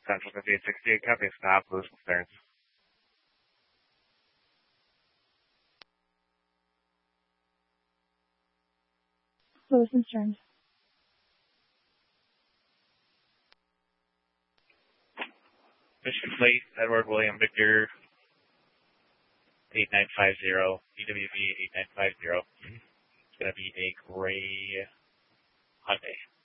Central 5860, copy stop, Lewis and Stearns. Lewis and Stearns. Mission plate, Edward William Victor, 8950, EWV 8950. It's going to be a gray Hyundai.